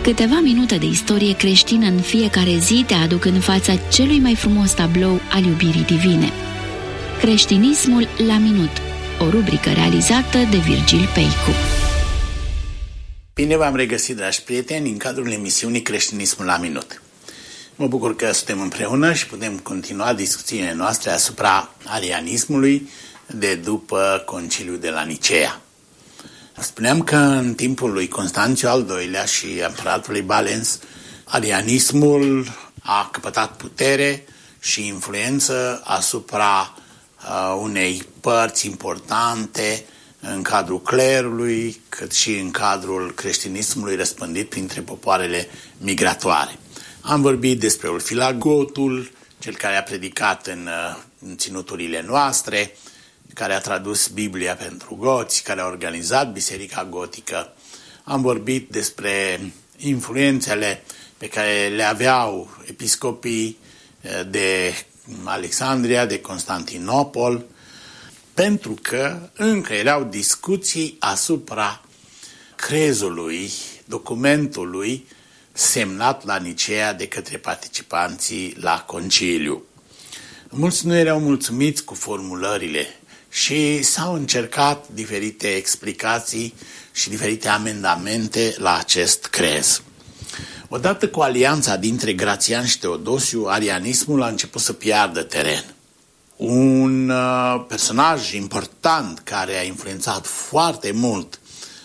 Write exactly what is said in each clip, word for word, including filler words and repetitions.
Câteva minute de istorie creștină în fiecare zi te aduc în fața celui mai frumos tablou al iubirii divine. Creștinismul la minut, o rubrică realizată de Virgil Peicu. Bine v-am regăsit, dragi prieteni, în cadrul emisiunii Creștinismul la minut. Mă bucur că suntem împreună și putem continua discuțiile noastre asupra arianismului de după Conciliul de la Nicea. Spuneam că în timpul lui Constanțiu al doilea și împăratului Valens, arianismul a căpătat putere și influență asupra uh, unei părți importante în cadrul clerului, cât și în cadrul creștinismului răspândit printre popoarele migratoare. Am vorbit despre Ulfilagotul, cel care a predicat în, în ținuturile noastre, care a tradus Biblia pentru goți, care a organizat Biserica Gotică. Am vorbit despre influențele pe care le aveau episcopii de Alexandria, de Constantinopol, pentru că încă erau discuții asupra crezului, documentului semnat la Nicea de către participanții la conciliu. Mulți nu erau mulțumiți cu formulările și s-au încercat diferite explicații și diferite amendamente la acest crez. Odată cu alianța dintre Grațian și Teodosiu, arianismul a început să piardă teren. Un uh, personaj important care a influențat foarte mult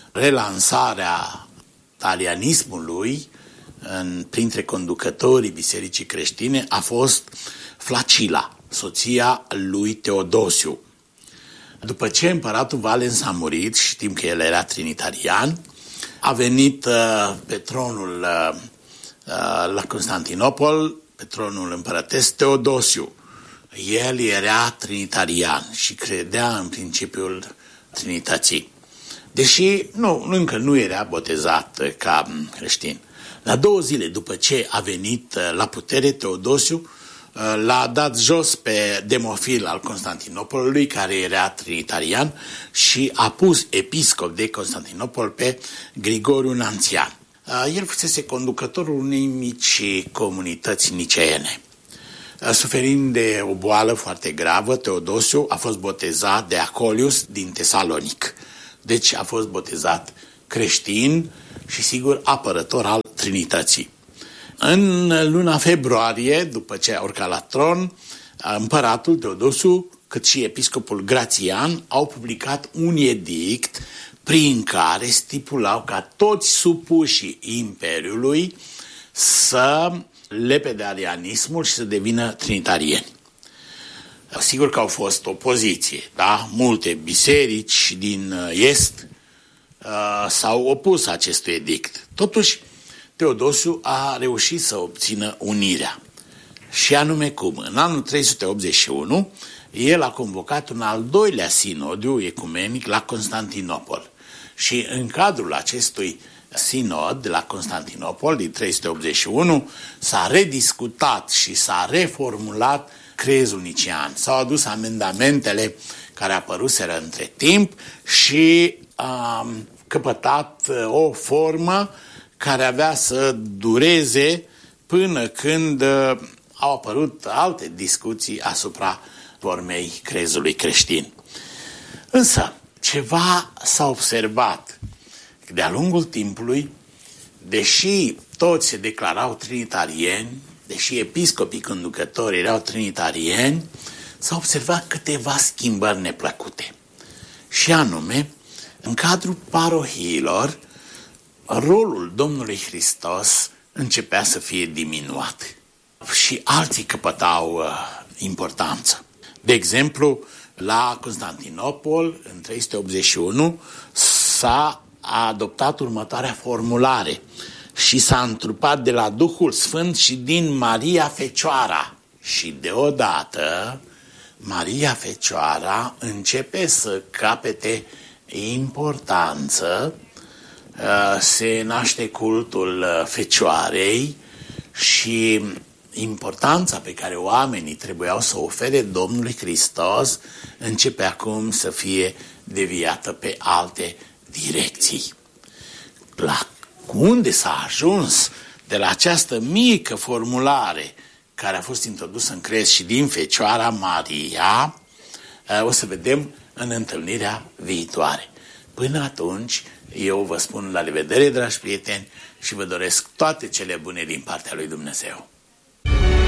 relansarea arianismului în, printre conducătorii bisericii creștine a fost Flacila, soția lui Teodosiu. După ce împăratul Valens a murit, știm că el era trinitarian, a venit uh, pe tronul uh, uh, la Constantinopol, pe tronul împărătesc Teodosiu. El era trinitarian și credea în principiul Trinității, deși nu, încă nu era botezat ca creștin. La două zile după ce a venit la putere, Teodosiu l-a dat jos pe Demofil al Constantinopolului, care era trinitarian, și a pus episcop de Constantinopol pe Grigoriu Națian. El fusese conducătorul unei mici comunități niceene. Suferind de o boală foarte gravă, Teodosiu a fost botezat de Acolius din Tesalonic. Deci a fost botezat creștin și, sigur, apărător al Trinității. În luna februarie, după ce a urcat la tron, împăratul Teodosiu, cât și episcopul Grațian, au publicat un edict prin care stipulau ca toți supușii Imperiului să lepe de arianismul și să devină trinitarieni. Sigur că au fost opoziție, da? Multe biserici din est uh, s-au opus acestui edict. Totuși, Teodosiu a reușit să obțină unirea. Și anume cum? În anul trei sute optzeci și unu, el a convocat un al doilea sinodiu ecumenic la Constantinopol. Și în cadrul acestui sinod de la Constantinopol din trei sute optzeci și unu s-a rediscutat și s-a reformulat crezul nicean. S-au adus amendamentele care apăruseră între timp și a căpătat o formă care avea să dureze până când au apărut alte discuții asupra formei crezului creștin. Însă, ceva s-a observat. De-a lungul timpului, deși toți se declarau trinitarieni, deși episcopii conducători erau trinitarieni, s-au observat câteva schimbări neplăcute. Și anume, în cadrul parohiilor, rolul Domnului Hristos începea să fie diminuat și alții căpătau uh, importanță. De exemplu, la Constantinopol, în trei sute optzeci și unu, s-a adoptat următoarea formulare: și s-a întrupat de la Duhul Sfânt și din Maria Fecioara. Și deodată Maria Fecioara începe să capete importanță, se naște cultul Fecioarei și importanța pe care oamenii trebuiau să o ofere Domnului Hristos începe acum să fie deviată pe alte direcții. La unde s-a ajuns de la această mică formulare care a fost introdusă în crez și din Fecioara Maria, o să vedem în întâlnirea viitoare. Până atunci, eu vă spun la revedere, dragi prieteni, și vă doresc toate cele bune din partea lui Dumnezeu.